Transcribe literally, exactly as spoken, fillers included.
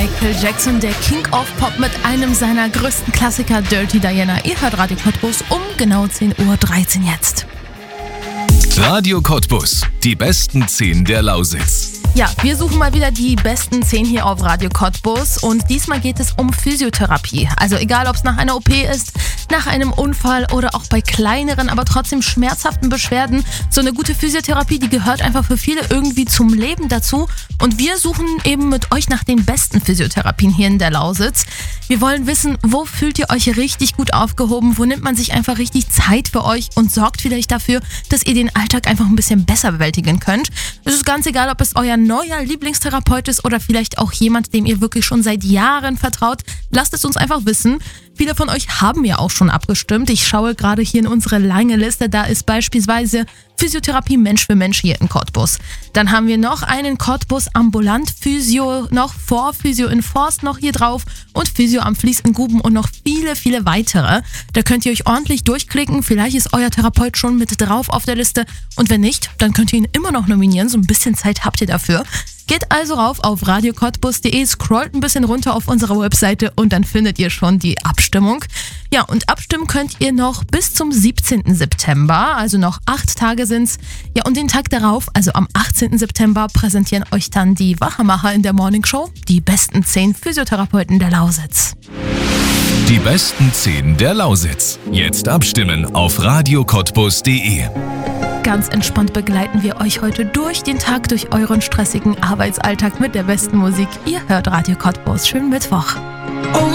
Michael Jackson, der King of Pop mit einem seiner größten Klassiker, Dirty Diana. Ihr hört Radio Cottbus um genau zehn Uhr dreizehn jetzt. Radio Cottbus, die besten zehn der Lausitz. Ja, wir suchen mal wieder die besten zehn hier auf Radio Cottbus und diesmal geht es um Physiotherapie. Also egal, ob es nach einer O P ist, nach einem Unfall oder auch bei kleineren, aber trotzdem schmerzhaften Beschwerden. So eine gute Physiotherapie, die gehört einfach für viele irgendwie zum Leben dazu. Und wir suchen eben mit euch nach den besten Physiotherapien hier in der Lausitz. Wir wollen wissen, wo fühlt ihr euch richtig gut aufgehoben, wo nimmt man sich einfach richtig Zeit für euch und sorgt vielleicht dafür, dass ihr den Alltag einfach ein bisschen besser bewältigen könnt. Es ist ganz egal, ob es euer neuer Lieblingstherapeut ist oder vielleicht auch jemand, dem ihr wirklich schon seit Jahren vertraut. Lasst es uns einfach wissen. Viele von euch haben ja auch schon abgestimmt. Ich schaue gerade hier in unsere lange Liste. Da ist beispielsweise Physiotherapie Mensch für Mensch hier in Cottbus. Dann haben wir noch einen Cottbus ambulant Physio, noch vor Physio in Forst noch hier drauf und Physio am Fließ in Guben und noch viele, viele weitere. Da könnt ihr euch ordentlich durchklicken. Vielleicht ist euer Therapeut schon mit drauf auf der Liste. Und wenn nicht, dann könnt ihr ihn immer noch nominieren. So ein bisschen Zeit habt ihr dafür. Geht also rauf auf radio cottbus punkt de, scrollt ein bisschen runter auf unserer Webseite und dann findet ihr schon die Abstimmung. Ja, und abstimmen könnt ihr noch bis zum siebzehnten September, also noch acht Tage sind's. Ja, und den Tag darauf, also am achtzehnten September, präsentieren euch dann die Wachamacher in der Morningshow, die besten zehn Physiotherapeuten der Lausitz. Die besten zehn der Lausitz. Jetzt abstimmen auf radio cottbus punkt de. Ganz entspannt begleiten wir euch heute durch den Tag, durch euren stressigen Arbeitsalltag mit der besten Musik. Ihr hört Radio Cottbus. Schönen Mittwoch.